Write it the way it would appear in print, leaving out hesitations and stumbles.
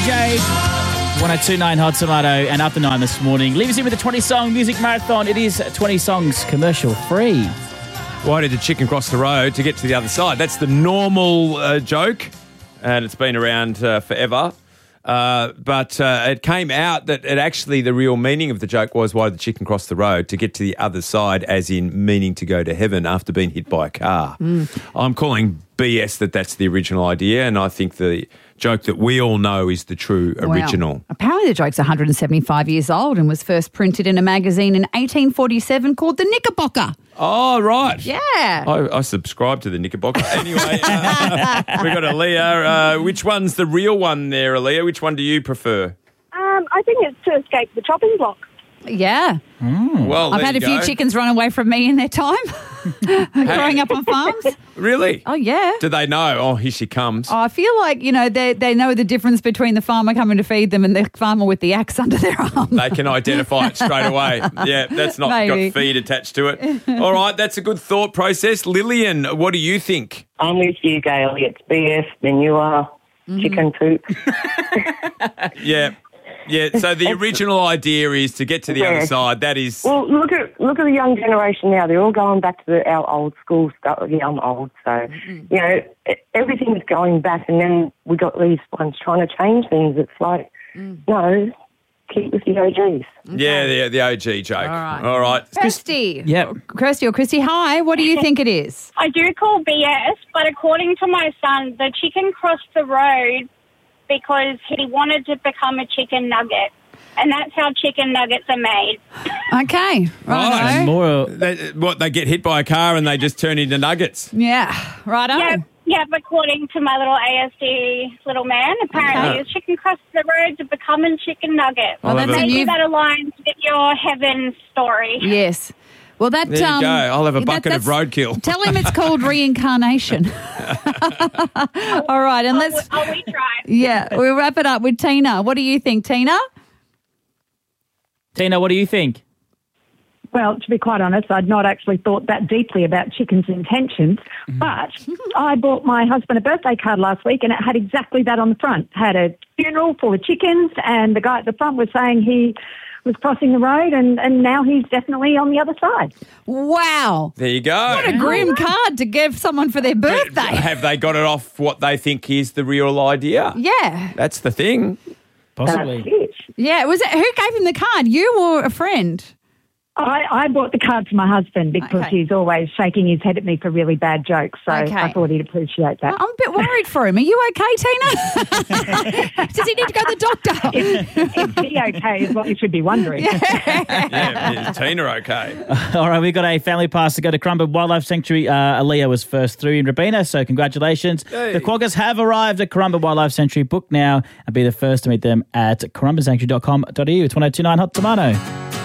Jade. 1029 Hot Tomato and After 9 this morning. Leave us in with a 20-song music marathon. It is 20 songs commercial free. Why did the chicken cross the road to get to the other side? That's the normal joke, and it's been around forever. But it came out that the real meaning of the joke was why did the chicken cross the road to get to the other side, as in meaning to go to heaven after being hit by a car. I'm calling BS that's the original idea, and I think the joke that we all know is the true original. Apparently the joke's 175 years old and was first printed in a magazine in 1847 called The Knickerbocker. Oh, right. Yeah. I subscribe to the Knickerbocker. Anyway, we've got Aaliyah. Which one's the real one there, Aaliyah? Which one do you prefer? I think it's to escape the chopping block. Yeah. Well, I've had a few chickens run away from me in their time growing up on farms. Really? Oh, yeah. Do they know? Oh, here she comes. Oh, I feel like, they know the difference between the farmer coming to feed them and the farmer with the axe under their arm. They can identify it straight away. Yeah, that's not got feed attached to it. All right, that's a good thought process. Lillian, what do you think? I'm with you, Gail. It's BS, manure, chicken poop. Yeah, so the original idea is to get to the other side. That is... Well, look at the young generation now. They're all going back to our old school stuff. Yeah, I'm old, so, everything's going back, and then we got these ones trying to change things. It's like, no, keep with the OGs. Yeah, the OG joke. All right. Kirsty. Yeah. Kirsty or Christy, hi. What do you think it is? I do call BS, but according to my son, the chicken crossed the road because he wanted to become a chicken nugget. And that's how chicken nuggets are made. Okay. Right. They get hit by a car and they just turn into nuggets? Yeah. Righto. Yeah, according to my little ASD little man, apparently his chicken crossed the road to become a chicken nugget. Well, maybe that aligns with your heaven story. Yes. Well, there you go. I'll have a bucket of roadkill. Tell him it's called reincarnation. All right, and I'll retry. Yeah, we'll wrap it up with Tina. What do you think, Tina? Tina, what do you think? Well, to be quite honest, I'd not actually thought that deeply about chickens' intentions, but I bought my husband a birthday card last week and it had exactly that on the front. It had a funeral full of chickens and the guy at the front was saying he was crossing the road and now he's definitely on the other side. Wow. There you go. What a grim card to give someone for their birthday. Have they got it off what they think is the real idea? Yeah. That's the thing. Possibly. Yeah. Who gave him the card? You or a friend? I bought the card for my husband because he's always shaking his head at me for really bad jokes, so I thought he'd appreciate that. I'm a bit worried for him. Are you okay, Tina? Does he need to go to the doctor? Is he okay is what you should be wondering. Yeah, is Tina okay? All right, we've got a family pass to go to Currumbin Wildlife Sanctuary. Aaliyah was first through in Robina, so congratulations. Hey. The quokkas have arrived at Currumbin Wildlife Sanctuary. Book now and be the first to meet them at currumbinsanctuary.com.au. It's 1029 Hot Tomato.